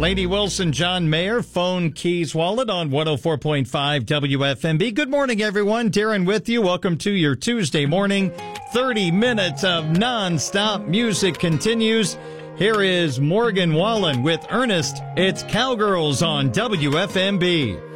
Lady Wilson, John Mayer, Phone Keys Wallet on 104.5 WFMB. Good morning, everyone. Darren with you. Welcome to your Tuesday morning. 30 minutes of nonstop music continues. Here is Morgan Wallen with Ernest. It's Cowgirls on WFMB.